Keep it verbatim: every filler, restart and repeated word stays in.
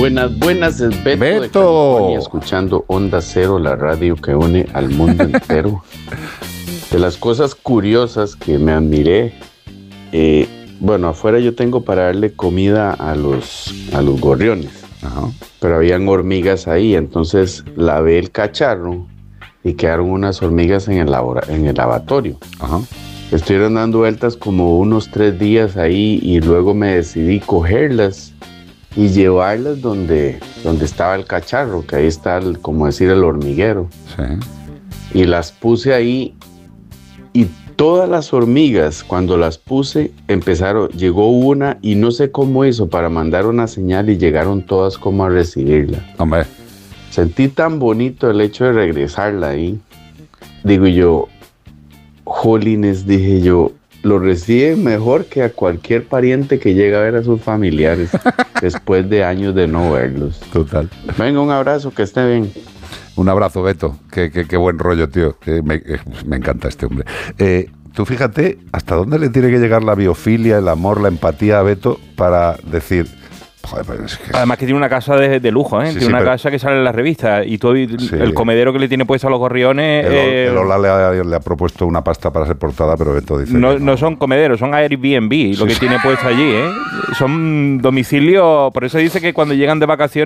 Buenas, buenas, es Beto, Beto. de California, escuchando Onda Cero, la radio que une al mundo entero. De las cosas curiosas que me admiré, eh, bueno, afuera yo tengo para darle comida a los, a los gorriones. Ajá. Pero habían hormigas ahí, entonces lavé el cacharro y quedaron unas hormigas en el, labora, en el lavatorio. Ajá. Estuvieron dando vueltas como unos tres días ahí y luego me decidí cogerlas y llevarlas donde, donde estaba el cacharro, que ahí está, el, como decir, el hormiguero. Sí. Y las puse ahí y todas las hormigas, cuando las puse, empezaron, llegó una y no sé cómo hizo para mandar una señal y llegaron todas como a recibirla. Hombre. Sentí tan bonito el hecho de regresarla ahí. Digo yo, jolines, dije yo, lo reciben mejor que a cualquier pariente que llega a ver a sus familiares después de años de no verlos. Total. Venga, un abrazo, que esté bien. Un abrazo, Beto. Qué, qué, qué buen rollo, tío. Eh, me, eh, me encanta este hombre. Eh, tú fíjate hasta dónde le tiene que llegar la biofilia, el amor, la empatía a Beto para decir... Joder, pues es que... Además que tiene una casa de, de lujo, ¿eh? Sí, tiene sí, una pero... casa que sale en las revistas y todo el, Sí. el comedero que le tiene puesto a los gorriones... El, eh, el Ola le ha, le ha propuesto una pasta para ser portada, pero Beto dice... No, que no. no son comederos, son Airbnb lo Sí, que sí. tiene puesto allí, ¿eh? Son domicilios... Por eso dice que cuando llegan de vacaciones